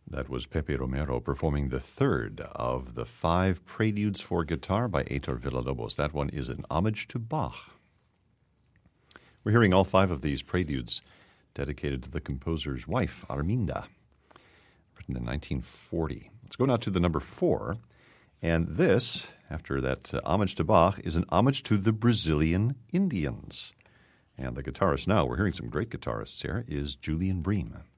That was Pepe Romero performing the third of the 5 Preludes for Guitar by Heitor Villa-Lobos. That one is an homage to Bach. We're hearing all 5 of these preludes dedicated to the composer's wife, Arminda, written in 1940. Let's go now to the number 4. And this, after that homage to Bach, is an homage to the Brazilian Indians. And the guitarist now, we're hearing some great guitarists here, is Julian Bream.